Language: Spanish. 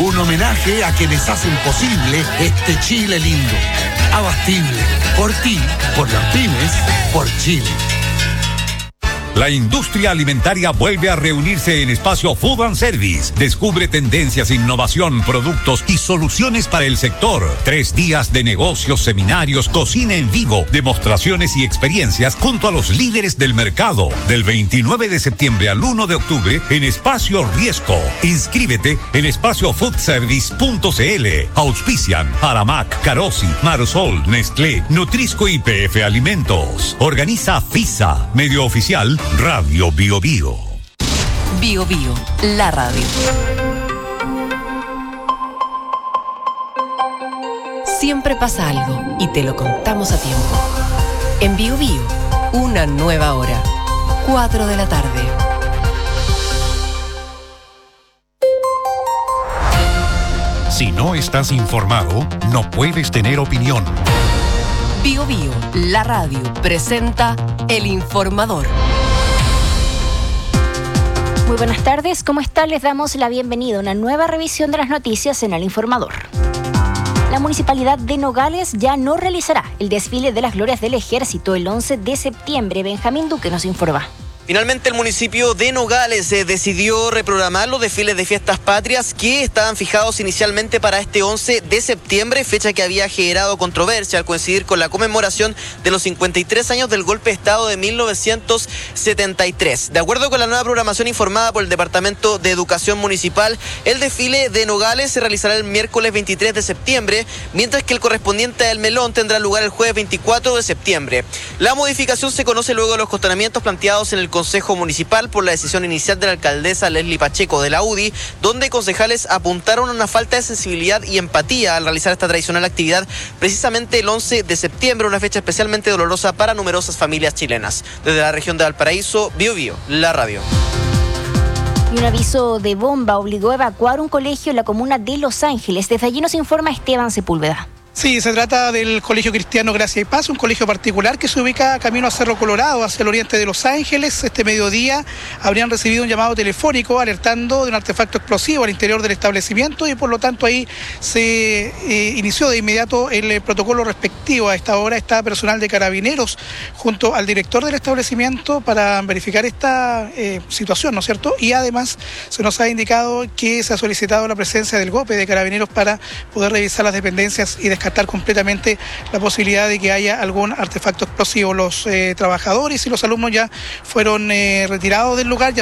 Un homenaje a quienes hacen posible este Chile lindo. Abastible. Por ti, por las pymes, por Chile. La industria alimentaria vuelve a reunirse en Espacio Food and Service. Descubre tendencias, innovación, productos y soluciones para el sector. 3 días de negocios, seminarios, cocina en vivo, demostraciones y experiencias junto a los líderes del mercado. Del 29 de septiembre al 1 de octubre en Espacio Riesco. Inscríbete en espaciofoodservice.cl. Auspician Aramac, Carosi, Marsol, Nestlé, Nutrisco y PF Alimentos. Organiza FISA, medio oficial Radio Bio Bio. Bio Bio, la radio. Siempre pasa algo y te lo contamos a tiempo. En Bio Bio, una nueva hora. 4 de la tarde. Si no estás informado, no puedes tener opinión. Bio Bio, la radio, presenta El Informador. Muy buenas tardes, ¿cómo están? Les damos la bienvenida a una nueva revisión de las noticias en El Informador. La Municipalidad de Nogales ya no realizará el desfile de las glorias del Ejército el 11 de septiembre. Benjamín Duque nos informa. Finalmente el municipio de Nogales decidió reprogramar los desfiles de fiestas patrias que estaban fijados inicialmente para este 11 de septiembre, fecha que había generado controversia al coincidir con la conmemoración de los 53 años del golpe de Estado de 1973. De acuerdo con la nueva programación informada por el Departamento de Educación Municipal, el desfile de Nogales se realizará el miércoles 23 de septiembre, mientras que el correspondiente a El Melón tendrá lugar el jueves 24 de septiembre. La modificación se conoce luego de los cuestionamientos planteados en el Consejo Municipal por la decisión inicial de la alcaldesa Leslie Pacheco de la UDI, donde concejales apuntaron a una falta de sensibilidad y empatía al realizar esta tradicional actividad precisamente el 11 de septiembre, una fecha especialmente dolorosa para numerosas familias chilenas. Desde la región de Valparaíso, Bio Bio, la radio. Y un aviso de bomba obligó a evacuar un colegio en la comuna de Los Ángeles. Desde allí nos informa Esteban Sepúlveda. Sí, se trata del Colegio Cristiano Gracia y Paz, un colegio particular que se ubica camino a Cerro Colorado, hacia el oriente de Los Ángeles. Este mediodía habrían recibido un llamado telefónico alertando de un artefacto explosivo al interior del establecimiento y por lo tanto ahí se inició de inmediato el protocolo respectivo. A esta hora está personal de Carabineros junto al director del establecimiento para verificar esta situación, ¿no es cierto? Y además se nos ha indicado que se ha solicitado la presencia del GOPE de Carabineros para poder revisar las dependencias y descartar completamente la posibilidad de que haya algún artefacto explosivo. Los trabajadores y los alumnos ya fueron retirados del lugar. Ya